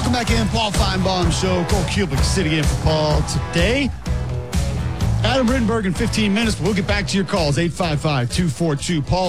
Welcome back in, Paul Feinbaum Show. Cole Cubic sitting in for Paul today. Adam Rittenberg in 15 minutes, but we'll get back to your calls. 855-242-PAUL,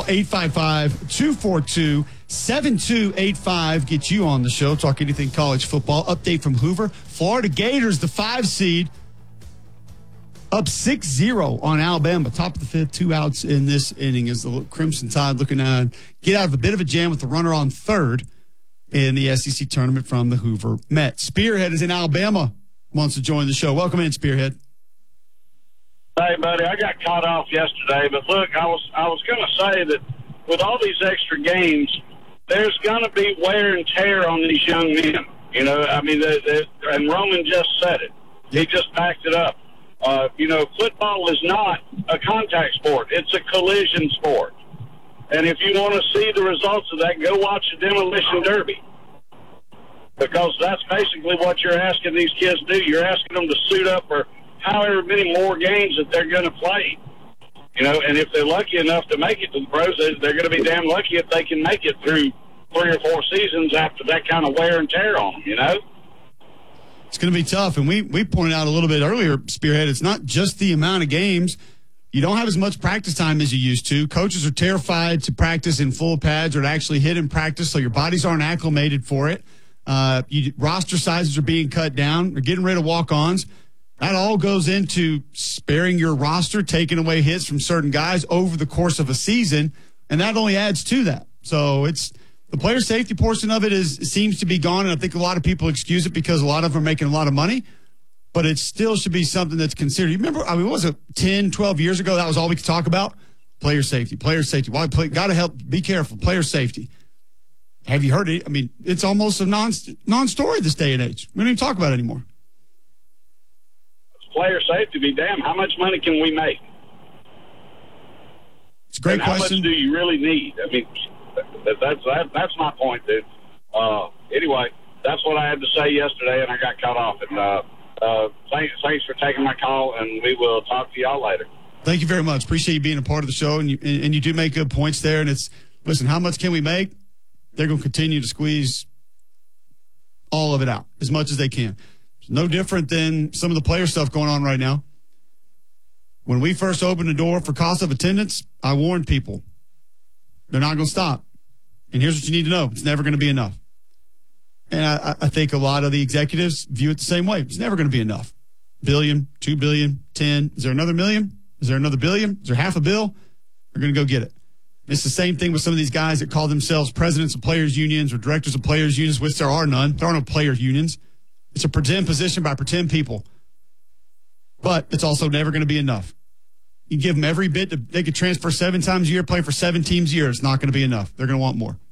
855-242-7285. Get you on the show. Talk anything college football. Update from Hoover. Florida Gators, the 5 seed, up 6-0 on Alabama. Top of the fifth, 2 outs in this inning as the Crimson Tide looking to get out of a bit of a jam with the runner on third in the SEC tournament from the Hoover Mets. Spearhead is in Alabama, wants to join the show. Welcome in, Spearhead. Hey, buddy, I got caught off yesterday, but look, I was going to say that with all these extra games, there's going to be wear and tear on these young men. You know, I mean, and Roman just said it. He just backed it up. Football is not a contact sport. It's a collision sport. And if you want to see the results of that, go watch the Demolition Derby. Because that's basically what you're asking these kids to do. You're asking them to suit up for however many more games that they're going to play. You know, and if they're lucky enough to make it to the pros, they're going to be damn lucky if they can make it through 3 or 4 seasons after that kind of wear and tear on them, you know? It's going to be tough. And we pointed out a little bit earlier, Spearhead, it's not just the amount of games. You don't have as much practice time as you used to. Coaches are terrified to practice in full pads or to actually hit in practice, so your bodies aren't acclimated for it. Roster sizes are being cut down. They're getting rid of walk-ons. That all goes into sparing your roster, taking away hits from certain guys over the course of a season, and that only adds to that. So it's the player safety portion of it seems to be gone, and I think a lot of people excuse it because a lot of them are making a lot of money, but it still should be something that's considered. You remember, what was it, 10, 12 years ago, that was all we could talk about? Player safety. Why got to help, be careful, player safety. Have you heard it? I mean, it's almost a non-story this day and age. We don't even talk about it anymore. Player safety be damn. How much money can we make? It's a great question. How much do you really need? I mean, that's my point, dude. Anyway, that's what I had to say yesterday, and I got cut off. And thanks for taking my call, and we will talk to y'all later. Thank you very much. Appreciate you being a part of the show, and you do make good points there. And listen, how much can we make? They're going to continue to squeeze all of it out as much as they can. It's no different than some of the player stuff going on right now. When we first opened the door for cost of attendance, I warned people they're not going to stop. And here's what you need to know. It's never going to be enough. And I think a lot of the executives view it the same way. It's never going to be enough. Billion, 2 billion, 10. Is there another million? Is there another billion? Is there half a bill? We're going to go get it. It's the same thing with some of these guys that call themselves presidents of players' unions or directors of players' unions, which there are none. There are no players' unions. It's a pretend position by pretend people. But it's also never going to be enough. You give them every bit. They could transfer 7 times a year, play for 7 teams a year. It's not going to be enough. They're going to want more.